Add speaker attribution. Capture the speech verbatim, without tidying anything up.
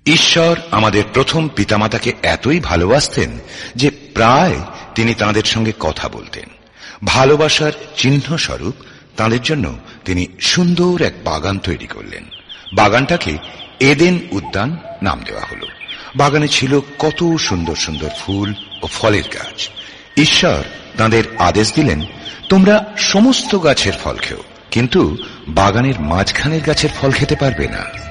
Speaker 1: ঈশ্বর আমাদের প্রথম পিতামাতাকে এতই ভালোবাসতেন যে প্রায় তিনি তাঁদের সঙ্গে কথা বলতেন। ভালোবাসার চিহ্ন স্বরূপ তাঁদের জন্য তিনি সুন্দর এক বাগান তৈরি করলেন। বাগানটাকে এডেন উদ্যান নাম দেওয়া হল। বাগানে ছিল কত সুন্দর সুন্দর ফুল ও ফলের গাছ। ঈশ্বর তাঁদের আদেশ দিলেন, তোমরা সমস্ত গাছের ফল খেও, কিন্তু বাগানের মাঝখানের গাছের ফল খেতে পারবে না।